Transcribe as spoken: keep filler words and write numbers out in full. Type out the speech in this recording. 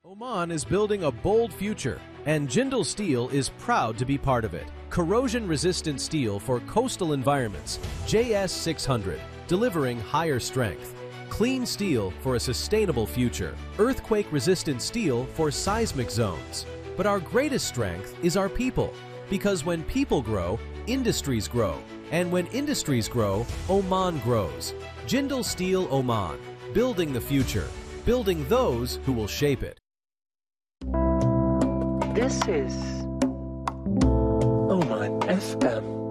Oman is building a bold future, and Jindal Steel is proud to be part of it. Corrosion-resistant steel for coastal environments, J S six hundred, delivering higher strength. Clean steel for a sustainable future. Earthquake-resistant steel for seismic zones. But our greatest strength is our people, because when people grow, industries grow. And when industries grow, Oman grows. Jindal Steel Oman, building the future, building those who will shape it. This is Oman F M.